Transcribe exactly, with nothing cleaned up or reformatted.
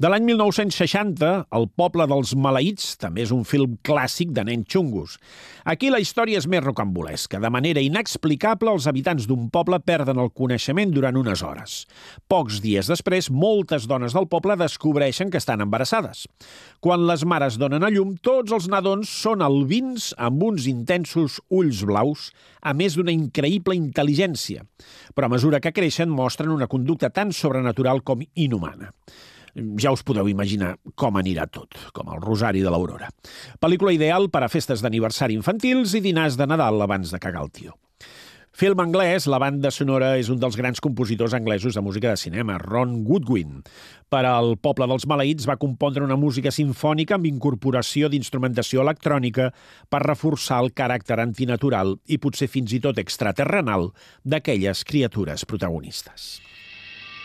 De l'any mil nou-cents seixanta, El poble dels maleïts també és un film clàssic de nens xungos. Aquí la història és més rocambolesca. De manera inexplicable, els habitants d'un poble perden el coneixement durant unes hores. Pocs dies després, moltes dones del poble descobreixen que estan embarassades. Quan les mares donen a llum, tots els nadons són albins amb uns intensos ulls blaus, a més d'una increïble intel·ligència. Però a mesura que creixen, mostren una conducta tan sobrenatural com inhumana. Ja us podeu imaginar com anirà tot, com el Rosari de l'Aurora. Pel·lícula ideal per a festes d'aniversari infantils i dinars de Nadal abans de cagar el tio. Film anglès, la banda sonora és un dels grans compositors anglesos de música de cinema, Ron Goodwin. Per al Poble dels Maleïts va compondre una música simfònica amb incorporació d'instrumentació electrònica per reforçar el caràcter antinatural i potser fins i tot extraterrenal d'aquelles criatures protagonistes.